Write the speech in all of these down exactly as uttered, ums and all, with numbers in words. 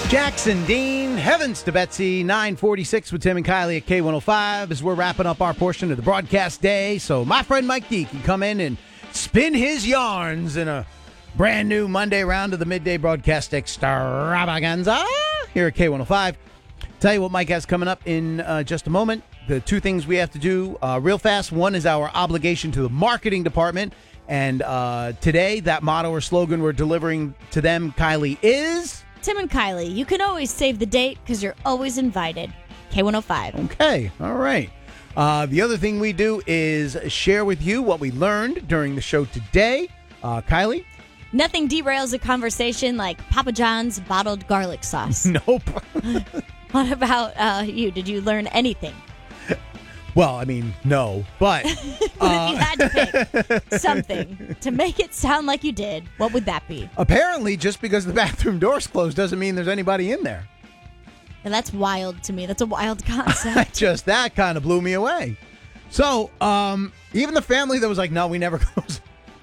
Jackson Dean, Heavens to Betsy, nine forty-six with Tim and Kylie at K one oh five as we're wrapping up our portion of the broadcast day. So my friend Mike D can come in and spin his yarns in a brand new Monday round of the midday broadcast extravaganza here at K one oh five. Tell you what Mike has coming up in uh, just a moment. The two things we have to do uh, real fast. One is our obligation to the marketing department. And uh, today, that motto or slogan we're delivering to them, Kylie, is... Tim and Kylie, you can always save the date because you're always invited. K one oh five. Okay, all right. Uh, the other thing we do is share with you what we learned during the show today. Uh, Kylie? Nothing derails a conversation like Papa John's bottled garlic sauce. Nope. What about uh, you? Did you learn anything? Well, I mean, no, but... But uh, if you had to pick something to make it sound like you did, what would that be? Apparently, just because the bathroom door's closed doesn't mean there's anybody in there. And that's wild to me. That's a wild concept. Just that kind of blew me away. So, um, even the family that was like, no, we never close.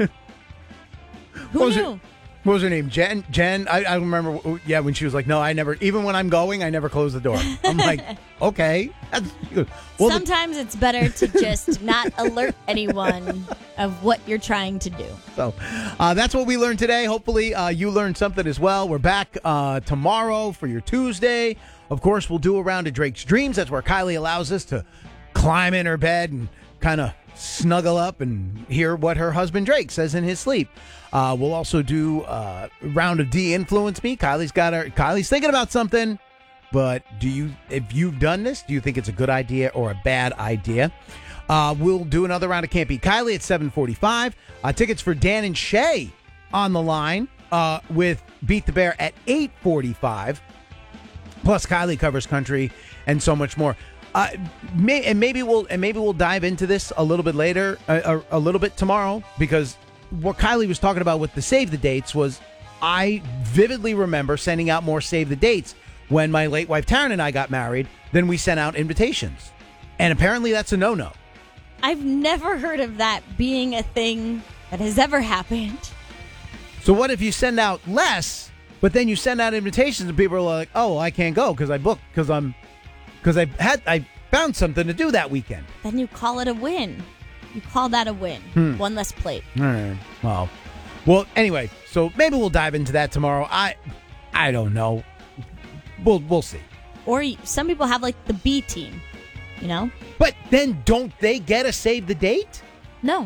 Who what knew? Her, what was her name? Jen? Jen? I, I remember, yeah, when she was like, no, I never, even when I'm going, I never close the door. I'm like, okay. That's good. Well, Sometimes the, it's better to just not alert anyone of what you're trying to do. So uh, that's what we learned today. Hopefully uh, you learned something as well. We're back uh, tomorrow for your Tuesday. Of course, we'll do a round of Drake's Dreams. That's where Kylie allows us to climb in her bed and kind of snuggle up and hear what her husband Drake says in his sleep. Uh, we'll also do uh, a round of De-Influence Me. Kylie's got her. Kylie's thinking about something. But do you, if you've done this, do you think it's a good idea or a bad idea? Uh, we'll do another round of Can't Beat Kylie at seven forty-five. Uh, tickets for Dan and Shay on the line uh, with Beat the Bear at eight forty-five. Plus Kylie covers country and so much more. Uh, may, and maybe we'll and maybe we'll dive into this a little bit later, a, a, a little bit tomorrow, because what Kylie was talking about with the save the dates was I vividly remember sending out more save the dates when my late wife Taryn and I got married than we sent out invitations. And apparently that's a no-no. I've never heard of that being a thing that has ever happened. So what if you send out less, but then you send out invitations and people are like, oh, I can't go because I booked, because I'm, because I had, I found something to do that weekend. Then you call it a win. You call that a win. Hmm. One less plate. All right. Well, well, anyway, so maybe we'll dive into that tomorrow. I, I don't know. We'll we'll see. Or some people have like the B team, you know? But then don't they get a save the date? No.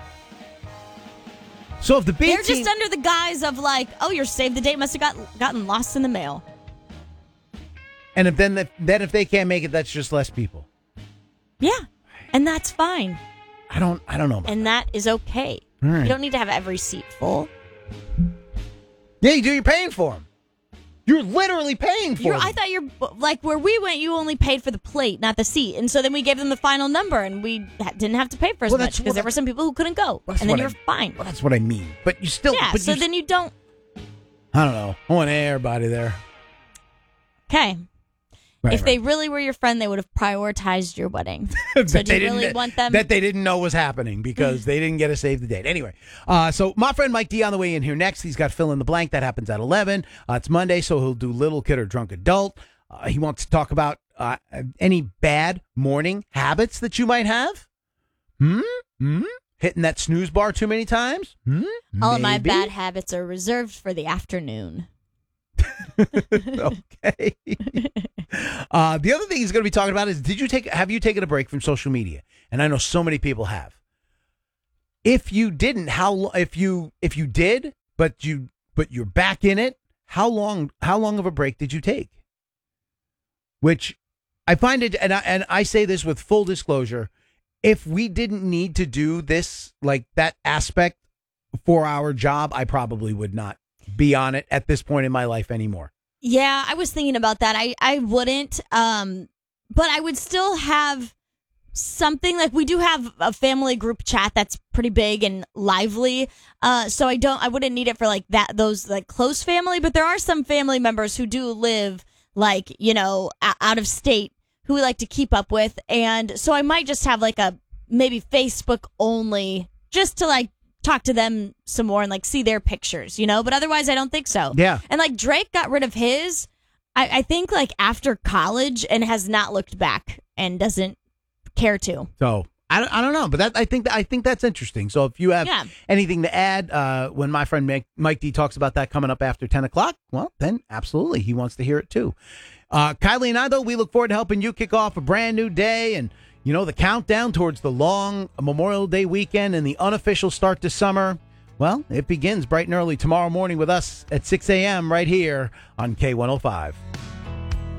So if the B They're team... just under the guise of like, oh, your save the date must have got, gotten lost in the mail. And if then the, then if they can't make it, that's just less people. Yeah. And that's fine. I don't I don't know. And that is okay. Right. You don't need to have every seat full. Yeah, you do. You're paying for them. You're literally paying for You're, them. I thought you're like where we went. You only paid for the plate, not the seat, and so then we gave them the final number, and we ha- didn't have to pay for as Well, much that's because what there I- were some people who couldn't go, That's and then what you're I- fine. Well, that's what I mean. But you still... Yeah. But So you, then you don't. I don't know. I want everybody there. Okay. Right, if right. they really were your friend, they would have prioritized your wedding. That So do they you really didn't- want them? That they didn't know was happening because they didn't get a save the date. Anyway, uh, so my friend Mike D on the way in here next. He's got fill in the blank. That happens at eleven. Uh, it's Monday, so he'll do little kid or drunk adult. Uh, he wants to talk about uh, any bad morning habits that you might have. Hmm? Hmm? Hitting that snooze bar too many times? Hmm? All of my Maybe? bad habits are reserved for the afternoon. Okay. uh, the other thing he's going to be talking about is, did you take, have you taken a break from social media? And I know so many people have. If you didn't, how, lo- if you, if you did, but you, but you're back in it, how long, how long of a break did you take? Which I find it, and I, and I say this with full disclosure, if we didn't need to do this, like that aspect for our job, I probably would not be on it at this point in my life anymore. Yeah, I was thinking about that. I, I wouldn't, um, but I would still have something. Like, we do have a family group chat that's pretty big and lively. Uh, so I don't, I wouldn't need it for like that, those like close family, but there are some family members who do live like, you know, a- out of state who we like to keep up with. And so I might just have like a maybe Facebook only just to like talk to them some more and like see their pictures, you know, but otherwise I don't think so. Yeah. And like Drake got rid of his. I, I think like after college and has not looked back and doesn't care to. So I don't, I don't know, but that I think I think that's interesting. So if you have Yeah. anything to add, uh, when my friend Mike, Mike D talks about that coming up after ten o'clock, well, then absolutely, he wants to hear it too. Uh, Kylie and I, though, we look forward to helping you kick off a brand new day and, you know, the countdown towards the long Memorial Day weekend and the unofficial start to summer. Well, it begins bright and early tomorrow morning with us at six a.m. right here on K one oh five.